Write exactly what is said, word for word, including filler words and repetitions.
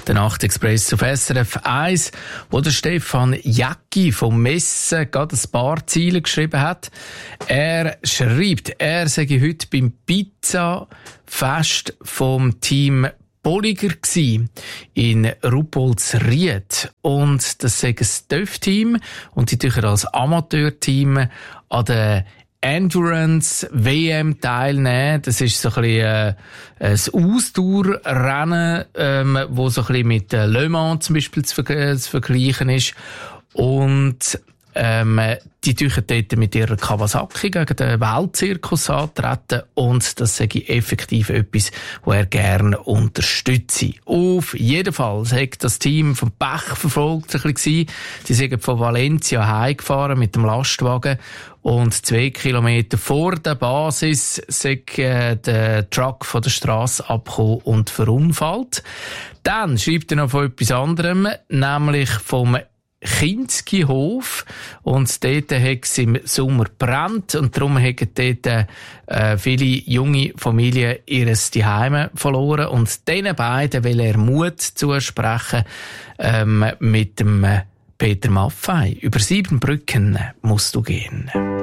Der Nachtexpress auf S R F eins, wo der Stefan Jäcki vom Messen gerade ein paar Ziele geschrieben hat. Er schreibt, er sei heute beim Pizza-Fest vom Team Bolliger gsi in Ruppoldsried. Und das sei ein T Ö F-Team und die tun als Amateurteam an der Endurance W M teilnehmen. Das ist so ein bisschen äh, ein Ausdauerrennen, ähm, wo so ein bisschen mit äh, Le Mans zum Beispiel zu, ver- zu vergleichen ist. Und ähm, die tun dort mit ihrer Kawasaki gegen den Weltzirkus antreten und das sage ich effektiv etwas, was er gerne unterstütze. Auf jeden Fall hat das Team vom Pech verfolgt ein bisschen. Die sind von Valencia heimgefahren mit dem Lastwagen und zwei Kilometer vor der Basis ist äh, der Truck von der Strasse abgekommen und verunfallt. Dann schreibt er noch von etwas anderem, nämlich vom Kinski-Hof. Und dort hat es im Sommer gebrannt und darum haben dort äh, viele junge Familien ihres Zuhause verloren. Und diesen beiden will er Mut zusprechen ähm, mit dem Peter Maffay. Über sieben Brücken musst du gehen.